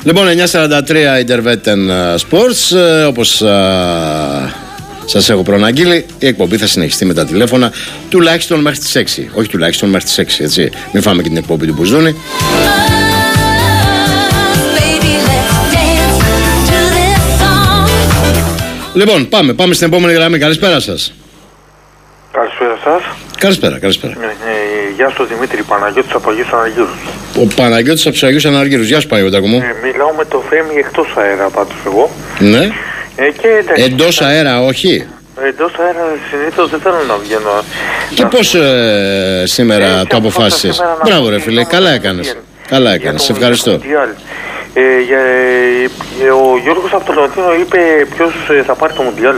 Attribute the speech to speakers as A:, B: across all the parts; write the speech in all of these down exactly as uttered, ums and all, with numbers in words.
A: Λοιπόν, εννιά σαράντα τρία Intervetten Sports, ε, όπως ε, σας έχω προαναγγείλει, η εκπομπή θα συνεχιστεί με τα τηλέφωνα τουλάχιστον μέχρι τις έξι. Όχι τουλάχιστον μέχρι τις έξι, έτσι. Μην φάμε και την εκπομπή του Μπουζούνη. Λοιπόν, πάμε, πάμε στην επόμενη γραμμή. Καλησπέρα σας.
B: Καλησπέρα σας.
A: Καλησπέρα, καλησπέρα.
B: Ε, ε, γεια σου Δημήτρη, Παναγιώτης από Αγίους Αναργύρους.
A: Ο Παναγιώτης από Αγίους Αναργύρους. Γεια σου Παναγιώτα μου.
B: Ε, μιλάω με το Θέμη εκτός αέρα πάντως εγώ.
A: Ναι.
B: Ε, και, εντάξει,
A: εντός αέρα όχι.
B: Εντός αέρα συνήθως δεν θέλω να βγαίνω.
A: Και
B: να
A: πώς ε, σήμερα
B: ε,
A: το αποφάσισες? Μπράβο ρε φίλε, καλά έκανες. Καλά έκανες, σε ευχαριστώ.
B: Ε, για, ε, ο Γιώργος από το Λονδίνο είπε ποιος ε, θα πάρει το Μουντιάλ.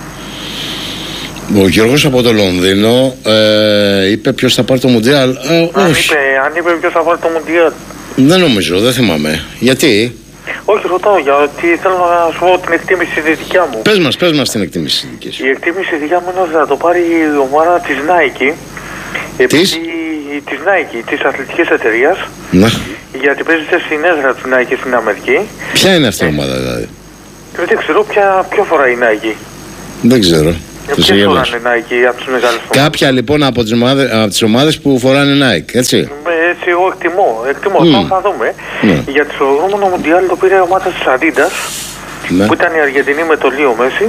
A: Ο Γιώργος από το Λονδίνο ε, είπε ποιος θα πάρει το Μουντιάλ. Ε,
B: αν,
A: όχι.
B: είπε, αν είπε ποιος θα πάρει το Μουντιάλ.
A: Δεν νομίζω, δεν θυμάμαι. Γιατί?
B: Όχι, ρωτάω γιατί θέλω να σου πω την εκτίμηση τη δικιά μου.
A: Πες μας, πες μας την εκτίμηση τη δική σου.
B: Η εκτίμηση δικιά μου είναι ότι θα το πάρει η ομάδα της Nike.
A: Της?
B: Της Nike, της αθλητικής εταιρείας.
A: Να.
B: Γιατί παίζεται στην έδρα της Nike στην Αμερική.
A: Ποια είναι αυτή η ομάδα δηλαδή?
B: Δεν ξέρω ποια, ποιο φορά η Nike.
A: Δεν ξέρω.
B: Ποιες φοράνε Nike από τις μεγάλες φορές?
A: Κάποια λοιπόν από τις, ομάδες, από τις ομάδες που φοράνε Nike, έτσι.
B: Έτσι εγώ εκτιμώ, εκτιμώ,
A: Mm.
B: θα δούμε.
A: Ναι.
B: Γιατί στο προηγούμενο Μουντιάλ το πήρε η ομάδα της Adidas,
A: Ναι.
B: που ήταν η Αργεντινή με το Λίο Μέση,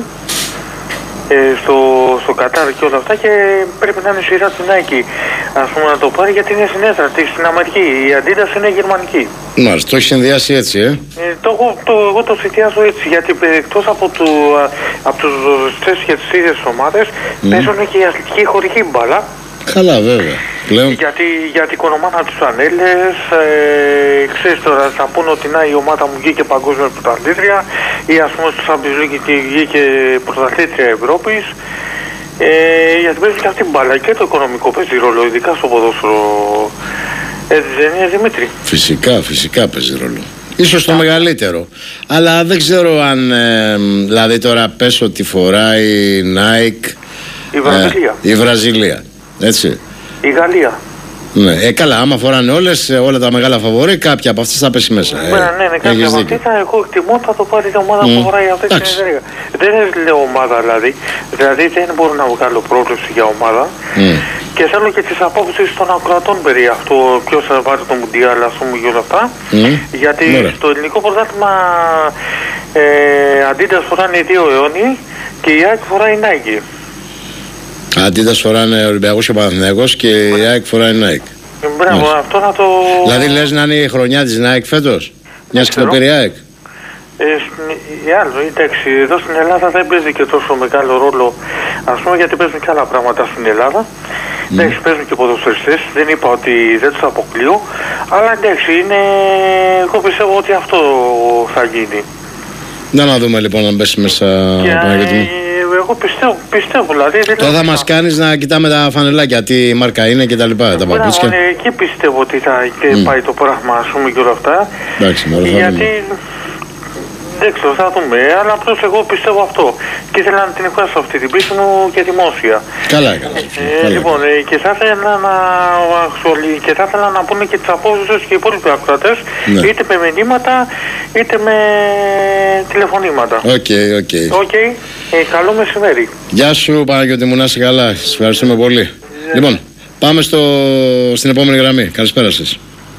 B: ε, στο, στο Κατάρ και όλα αυτά, και πρέπει να είναι η σειρά του Nike, ας πούμε, να το πάρει, γιατί είναι στην έδρα της, στην Αμερική. Η Adidas είναι γερμανική.
A: Μάλιστα, το έχει συνδυάσει έτσι, ε.
B: Ε, το, το, εγώ το συνδυάζω έτσι, γιατί εκτός από, του, από τους δροσιστές και τις ίδιες ομάδες, mm. παίζουν και οι αθλητικοί χορηγοί μπάλα.
A: Καλά, βέβαια. Πλέον...
B: Γιατί, γιατί η οικονομάνα τους ανέλες, ε, ξέρεις τώρα, θα πούνε ότι να, η ομάδα μου βγήκε παγκόσμια πρωταθλήτρια, ή ας πούμε στο Champions League βγήκε πρωταθλήτρια Ευρώπης. Ε, γιατί παίζουν και αυτή την μπάλα και το οικονομικό παίζει ρόλο, ειδικά στο ποδόσφαιρο. Έτσι δεν είναι, Δημήτρη?
A: Φυσικά, φυσικά παίζει ρόλο. Ίσως το μεγαλύτερο. Αλλά δεν ξέρω αν, ε, δηλαδή τώρα πες ότι φοράει Nike
B: η Βραζιλία.
A: Ε, η Βραζιλία, έτσι.
B: Η Γαλλία.
A: Ναι, ε, καλά, άμα φοράνε όλες, όλα τα μεγάλα φαβορί, κάποια από αυτές θα πέσει μέσα.
B: Ναι, ε, ναι, ναι, κάποια από αυτές θα, εγώ εκτιμώ θα το πάρει η ομάδα mm. που φοράει αυτή την εταιρεία. Δεν λέω ομάδα δηλαδή, δηλαδή δεν μπορώ να βγάλω πρόβλεψη για ομάδα. Mm. Και θέλω και τις απόψεις των ακροατών περί αυτού, ποιος θα πάρει το Μουντιάλ, ας πούμε, και όλα αυτά. Mm. Γιατί Μέρα. στο ελληνικό πρωτάθλημα ε, Adidas φοράνε οι δύο αιώνιοι και η ΑΕΚ φοράει Nike.
A: Adidas φοράνε Ολυμπιακός και Παναθηναϊκός και η ΑΕΚ φοράει Nike.
B: Μπράβο, mm. αυτό να το...
A: Δηλαδή λες να είναι η χρονιά της Nike φέτος, μιας και το πήρε η ΑΕΚ.
B: Ε, άλλο, εντάξει, εδώ στην Ελλάδα δεν παίζει και τόσο μεγάλο ρόλο, ας πούμε, γιατί παίζουν και άλλα πράγματα στην Ελλάδα. Mm. Εντάξει, παίζουν και ποδοσφαιριστές, δεν είπα ότι δεν τους αποκλείω, αλλά εντάξει, είναι... εγώ πιστεύω ότι αυτό θα γίνει.
A: Να να δούμε λοιπόν αν πέσει μέσα.
B: Και, εγώ πιστεύω, πιστεύω δηλαδή.
A: Τώρα θα μας κάνεις να κοιτάμε τα φανελάκια, τι μάρκα είναι και τα λοιπά, τα παπούτσια.
B: Ναι, εκεί πιστεύω ότι θα mm. πάει το πράγμα, ας πούμε, και όλα αυτά.
A: Εντάξει, μωρέ,
B: γιατί... δεν ξέρω, θα δούμε, αλλά απλώς εγώ πιστεύω αυτό. Και ήθελα να την εκφράσω αυτή την πίστη μου και δημόσια.
A: Καλά έκανα.
B: Ε, λοιπόν, ε, και, θα ήθελα να, και θα ήθελα να πούνε και τις απόψεις και οι υπόλοιποι ακροατές, ναι. είτε με μηνύματα, είτε με τηλεφωνήματα.
A: Οκ, okay, οκ. Okay.
B: Okay. Ε, καλό μεσημέρι.
A: Γεια σου Παναγιώτη μου, να είσαι καλά. Σας ευχαριστούμε πολύ. Yeah. Λοιπόν, πάμε στο, στην επόμενη γραμμή. Καλησπέρα σας.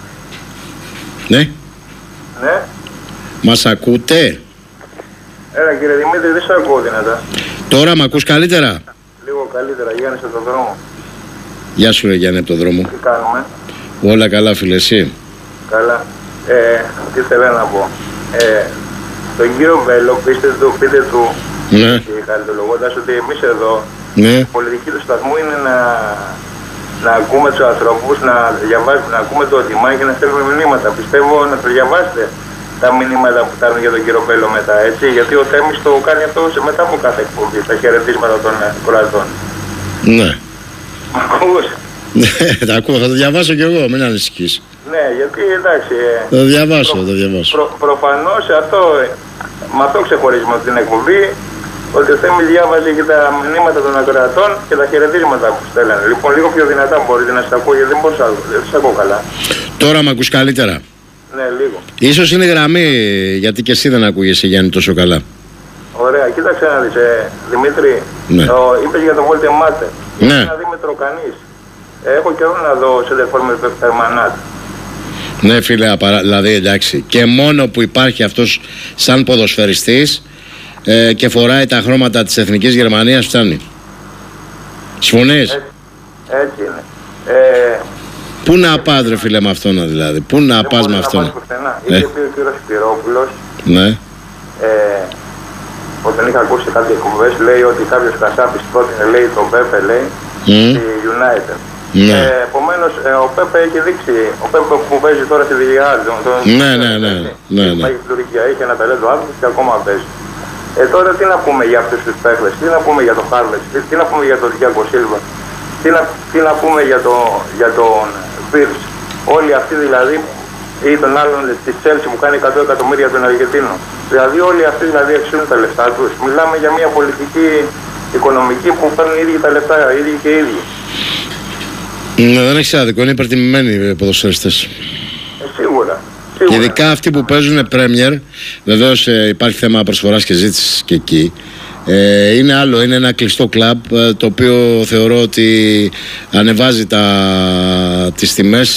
A: Ναι.
C: Ναι.
A: Μας ακούτε?
C: Έλα κύριε Δημήτρη, δεν σε ακούω δυνατά.
A: Τώρα μ' ακούς καλύτερα?
C: Λίγο καλύτερα, Γιάννης από τον δρόμο.
A: Γεια σου ρε Γιάννη από τον δρόμο.
C: Τι κάνουμε?
A: Όλα καλά φίλε, εσύ?
C: Καλά. Ε, τι θέλω να πω. Ε, τον κύριο Βέλο, πείτε του, πείτε του,
A: ναι.
C: και χαριτολογώντας ότι εμείς εδώ,
A: ναι.
C: η πολιτική του σταθμού είναι να, να ακούμε τους ανθρώπους, να διαβάζουμε, να ακούμε το οτιμά και να στέλνουμε μηνύματα. Πιστεύω να το διαβάσετε τα μηνύματα που φτάνουν για τον κύριο Βέλο μετά, έτσι, γιατί ο Θέμης το κάνει αυτό μετά από κάθε εκπομπή, τα χαιρετίσματα των κορατών.
A: Ναι.
C: Μ' ακούς?
A: Ναι, τα ακούω, θα το διαβάσω κι εγώ, μην ανησυχείς.
C: Ναι, γιατί εντάξει...
A: Θα το διαβάσω, προ, θα το διαβάσω.
C: Προ, προφανώς αυτό, με αυτό ξεχωρίζουμε την εκπομπή, ότι ο Θέμης διάβαζε και τα μηνύματα των ακροατών και τα χαιρετίσματα που στέλνανε. Λοιπόν, λίγο πιο δυνατά μπορείτε να σας ακούω, γιατί δεν μπορούσα, δεν σας ακούω καλά.
A: Τώρα μ' ακούς καλύτερα?
C: Ναι, λίγο.
A: Ίσως είναι γραμμή, γιατί και εσύ δεν ακούγεσαι, Γιάννη, τόσο καλά.
C: Ωραία, κοίταξε να δεις, ε, Δημήτρη,
A: Ναι.
C: το, είπες για το Volte Matter.
A: Ναι.
C: Είναι ένα Δήμητρο κανείς. Ε, έχω καιρό να δω σε δεφόρμες περμανάτ.
A: Ναι, φίλε, απαρα... δηλαδή εντάξει. Και μόνο που υπάρχει αυτός σαν ποδοσφαιριστής ε, και φοράει τα χρώματα της Εθνικής Γερμανίας, φτάνει. Συμφωνείς?
C: Έτσι, έτσι είναι. Ε,
A: Πού να πας, ρε φίλε, με αυτόν, δηλαδή? Πού να πας με αυτόν?
C: Είχε πει ο κύριος Σπυρόπουλος,
A: Ναι.
C: ε, όταν είχα ακούσει κάποιες εκπομπές, λέει ότι κάποιος Κασάπης πρότεινε, λέει, τον Πέπε, λέει,
A: Mm.
C: στη United.
A: Ναι.
C: Ε, επομένως, ε, ο Πέπε έχει δείξει, ο Πέπε που παίζει τώρα στη Villarreal, τον, τον,
A: Ναι, ναι, ναι, ναι, ναι.
C: Έχει στην Τουρκία, έχει ένα ταλέντο άνθρωπος και ακόμα παίζει. Ε, τώρα τι να πούμε για αυτούς τους παίχτες, τι να πούμε για τον Χάρλετ, τι, τι να πούμε για τον Thiago Silva, τι να, τι να πούμε για, το, για τον Πίρς, όλοι αυτοί δηλαδή, ή τον άλλον της Chelsea που κάνει εκατό εκατομμύρια τον Αργεντίνο. Δηλαδή όλοι αυτοί δηλαδή αξίζουν τα λεφτά τους. Μιλάμε για μια πολιτική οικονομική που παίρνουν οι ίδιοι τα λεφτά, οι ίδιοι και οι ίδιοι.
A: Ναι, δεν έχει άδικο, είναι υπερτιμημένοι οι ποδοσφαιριστές.
C: Ε, σίγουρα.
A: Και ειδικά αυτοί που παίζουν Premier, βεβαίως ε, υπάρχει θέμα προσφοράς και ζήτησης και εκεί. Ε, είναι άλλο, είναι ένα κλειστό κλαμπ, ε, το οποίο θεωρώ ότι ανεβάζει τα, τις τιμές